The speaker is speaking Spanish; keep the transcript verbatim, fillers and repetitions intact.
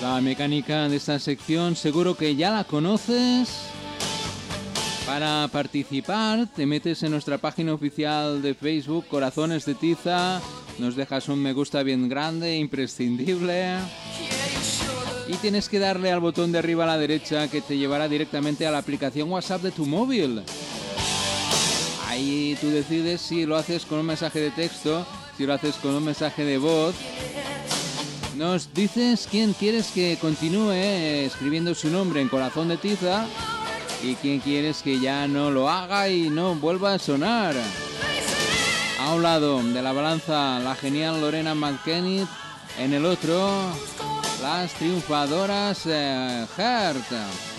La mecánica de esta sección seguro que ya la conoces. Para participar te metes en nuestra página oficial de Facebook, Corazones de Tiza, nos dejas un me gusta bien grande, imprescindible, y tienes que darle al botón de arriba a la derecha que te llevará directamente a la aplicación WhatsApp de tu móvil. Ahí tú decides si lo haces con un mensaje de texto, si lo haces con un mensaje de voz. Nos dices quién quieres que continúe escribiendo su nombre en Corazón de Tiza y quién quieres que ya no lo haga y no vuelva a sonar. A un lado de la balanza la genial Lorena McKennitt, en el otro las triunfadoras eh, Heart.